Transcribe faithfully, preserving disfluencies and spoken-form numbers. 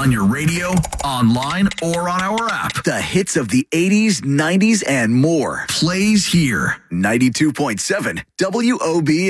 on your radio, online, or on our app. The hits of the eighties, nineties, and more. Plays here. ninety-two point seven W O B